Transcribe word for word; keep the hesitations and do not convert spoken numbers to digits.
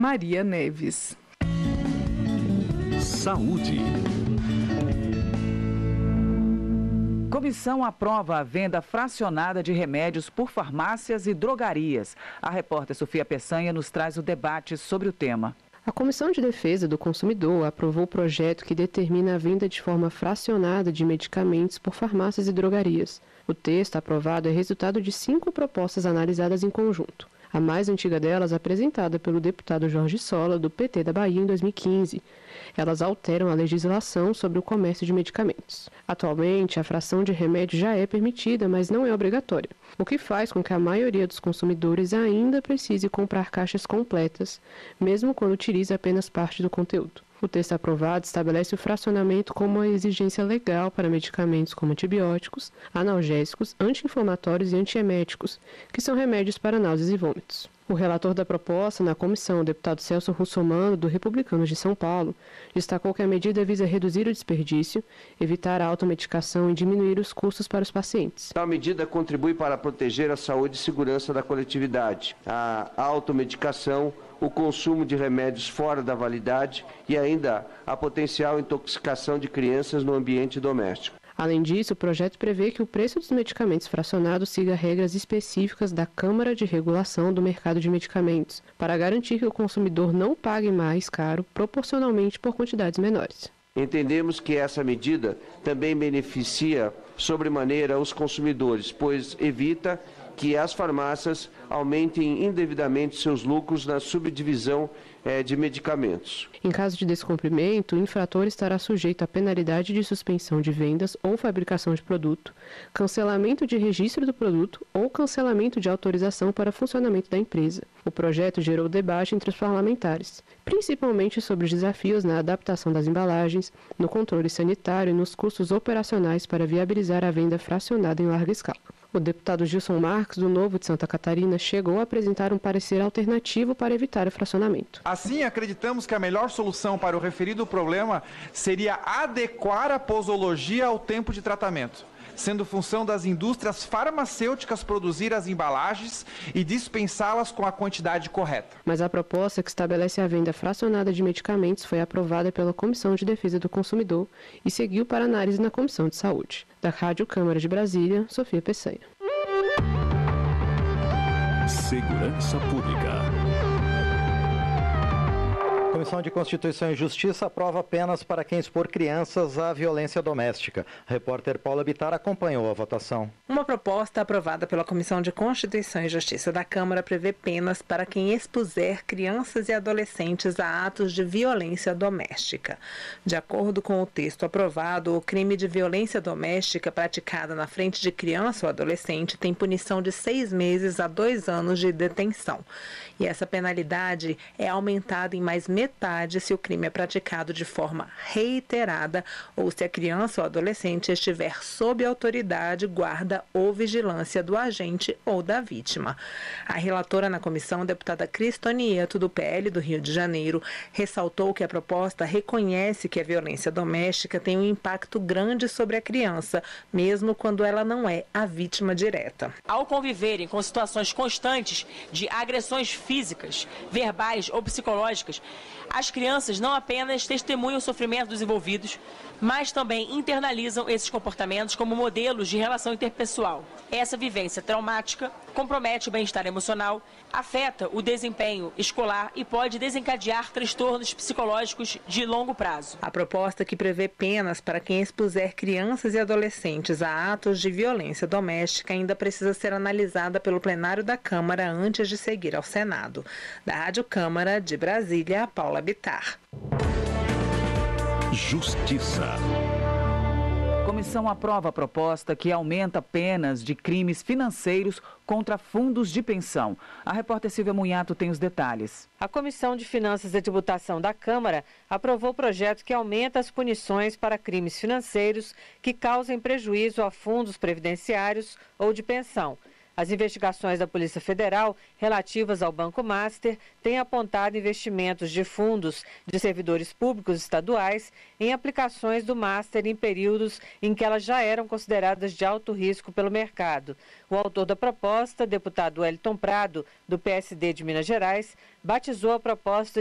Maria Neves. Saúde. Comissão aprova a venda fracionada de remédios por farmácias e drogarias. A repórter Sofia Peçanha nos traz o debate sobre o tema. A Comissão de Defesa do Consumidor aprovou o projeto que determina a venda de forma fracionada de medicamentos por farmácias e drogarias. O texto aprovado é resultado de cinco propostas analisadas em conjunto. A mais antiga delas apresentada pelo deputado Jorge Sola, do P T da Bahia, em dois mil e quinze. Elas alteram a legislação sobre o comércio de medicamentos. Atualmente, a fração de remédio já é permitida, mas não é obrigatória, o que faz com que a maioria dos consumidores ainda precise comprar caixas completas, mesmo quando utiliza apenas parte do conteúdo. O texto aprovado estabelece o fracionamento como uma exigência legal para medicamentos como antibióticos, analgésicos, anti-inflamatórios e antieméticos, que são remédios para náuseas e vômitos. O relator da proposta na comissão, o deputado Celso Russomano, do Republicanos de São Paulo, destacou que a medida visa reduzir o desperdício, evitar a automedicação e diminuir os custos para os pacientes. A medida contribui para proteger a saúde e segurança da coletividade, a automedicação, o consumo de remédios fora da validade e ainda a potencial intoxicação de crianças no ambiente doméstico. Além disso, o projeto prevê que o preço dos medicamentos fracionados siga regras específicas da Câmara de Regulação do Mercado de Medicamentos, para garantir que o consumidor não pague mais caro proporcionalmente por quantidades menores. Entendemos que essa medida também beneficia sobremaneira os consumidores, pois evita que as farmácias aumentem indevidamente seus lucros na subdivisão eh, de medicamentos. Em caso de descumprimento, o infrator estará sujeito à penalidade de suspensão de vendas ou fabricação de produto, cancelamento de registro do produto ou cancelamento de autorização para funcionamento da empresa. O projeto gerou debate entre os parlamentares, principalmente sobre os desafios na adaptação das embalagens, no controle sanitário e nos custos operacionais para viabilizar a venda fracionada em larga escala. O deputado Gilson Marques, do Novo de Santa Catarina, chegou a apresentar um parecer alternativo para evitar o fracionamento. Assim, acreditamos que a melhor solução para o referido problema seria adequar a posologia ao tempo de tratamento, sendo função das indústrias farmacêuticas produzir as embalagens e dispensá-las com a quantidade correta. Mas a proposta que estabelece a venda fracionada de medicamentos foi aprovada pela Comissão de Defesa do Consumidor e seguiu para análise na Comissão de Saúde. Da Rádio Câmara de Brasília, Sofia Peçanha. Segurança Pública. A Comissão de Constituição e Justiça aprova penas para quem expor crianças à violência doméstica. A repórter Paula Bittar acompanhou a votação. Uma proposta aprovada pela Comissão de Constituição e Justiça da Câmara prevê penas para quem expuser crianças e adolescentes a atos de violência doméstica. De acordo com o texto aprovado, o crime de violência doméstica praticada na frente de criança ou adolescente tem punição de seis meses a dois anos de detenção. E essa penalidade é aumentada em mais metade se o crime é praticado de forma reiterada ou se a criança ou adolescente estiver sob autoridade, guarda ou vigilância do agente ou da vítima. A relatora na comissão, deputada Cristonieto, do P L do Rio de Janeiro, ressaltou que a proposta reconhece que a violência doméstica tem um impacto grande sobre a criança, mesmo quando ela não é a vítima direta. Ao conviverem com situações constantes de agressões físicas, verbais ou psicológicas, as crianças não apenas testemunham o sofrimento dos envolvidos, mas também internalizam esses comportamentos como modelos de relação interpessoal. Essa vivência traumática compromete o bem-estar emocional, afeta o desempenho escolar e pode desencadear transtornos psicológicos de longo prazo. A proposta, que prevê penas para quem expuser crianças e adolescentes a atos de violência doméstica, ainda precisa ser analisada pelo plenário da Câmara antes de seguir ao Senado. Da Rádio Câmara de Brasília, Paula Bittar. Justiça. Comissão aprova a proposta que aumenta penas de crimes financeiros contra fundos de pensão. A repórter Silvia Munhato tem os detalhes. A Comissão de Finanças e Tributação da Câmara aprovou o projeto que aumenta as punições para crimes financeiros que causem prejuízo a fundos previdenciários ou de pensão. As investigações da Polícia Federal relativas ao Banco Master têm apontado investimentos de fundos de servidores públicos estaduais em aplicações do Master em períodos em que elas já eram consideradas de alto risco pelo mercado. O autor da proposta, deputado Wellington Prado, do P S D de Minas Gerais, batizou a proposta